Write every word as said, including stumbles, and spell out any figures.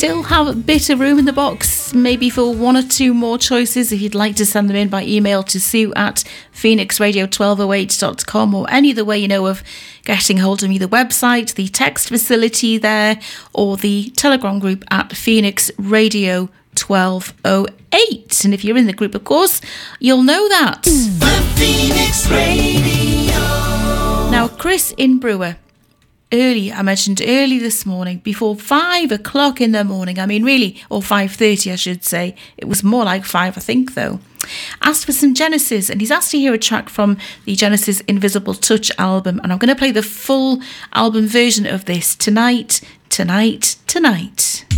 still have a bit of room in the box, maybe for one or two more choices if you'd like to send them in by email to sue at phoenix radio twelve oh eight dot com, or any other way you know of getting hold of me, the website, the text facility there, or the Telegram group at Phoenix Radio twelve oh eight. And if you're in the group, of course, you'll know that. The Phoenix Radio. Now, Chris in Brewer, early, I mentioned early this morning, before five o'clock in the morning, I mean really, or five thirty I should say, it was more like five I think though, asked for some Genesis, and he's asked to hear a track from the Genesis Invisible Touch album, and I'm going to play the full album version of this tonight, tonight, tonight.